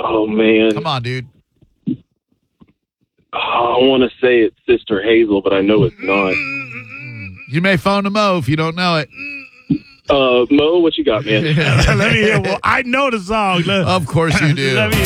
Oh, man. Come on, dude. I want to say it's Sister Hazel, but I know it's not. You may phone to Mo if you don't know it. Mo, what you got, man? Let me hear. Well, I know the song. Of course you do. Let me hear.